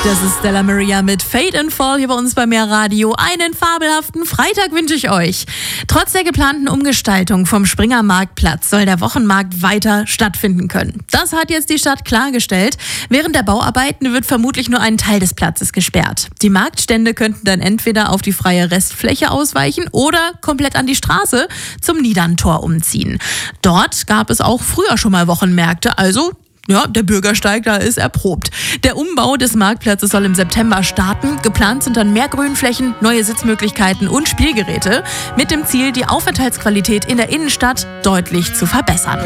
Das ist Stella Maria mit Fade and Fall hier bei uns bei Mehr Radio. Einen fabelhaften Freitag wünsche ich euch. Trotz der geplanten Umgestaltung vom Springer Marktplatz soll der Wochenmarkt weiter stattfinden können. Das hat jetzt die Stadt klargestellt. Während der Bauarbeiten wird vermutlich nur ein Teil des Platzes gesperrt. Die Marktstände könnten dann entweder auf die freie Restfläche ausweichen oder komplett an die Straße zum Niederntor umziehen. Dort gab es auch früher schon mal Wochenmärkte, also ja, der Bürgersteig, da ist erprobt. Der Umbau des Marktplatzes soll im September starten. Geplant sind dann mehr Grünflächen, neue Sitzmöglichkeiten und Spielgeräte mit dem Ziel, die Aufenthaltsqualität in der Innenstadt deutlich zu verbessern.